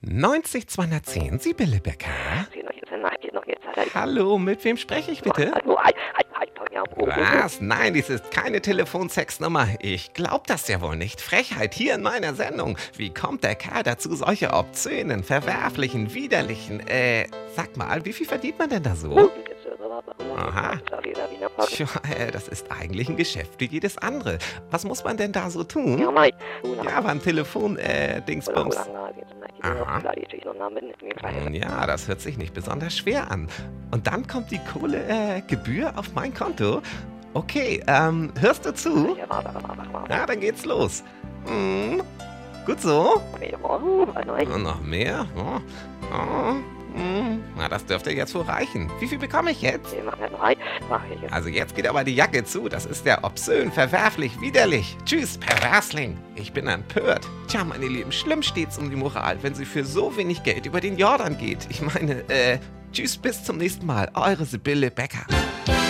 90210, Sibylle Becker. Hallo, mit wem spreche ich bitte? Was? Nein, dies ist keine Telefonsexnummer. Ich glaub das ja wohl nicht. Frechheit hier in meiner Sendung. Wie kommt der Kerl dazu, solche obszönen, verwerflichen, widerlichen, sag mal, wie viel verdient man denn da so? Aha. Tja, das ist eigentlich ein Geschäft wie jedes andere. Was muss man denn da so tun? Ja, beim Telefon, Dingsbums. Aha. Ja, das hört sich nicht besonders schwer an. Und dann kommt die Gebühr auf mein Konto? Okay, hörst du zu? Ja, dann geht's los. Gut so. Und noch mehr? Na, das dürfte jetzt wohl reichen. Wie viel bekomme ich jetzt? Also jetzt geht aber die Jacke zu. Das ist ja obszön, verwerflich, widerlich. Tschüss, Perversling. Ich bin empört. Tja, meine Lieben, schlimm steht's um die Moral, wenn sie für so wenig Geld über den Jordan geht. Ich meine, tschüss, bis zum nächsten Mal. Eure Sibylle Becker.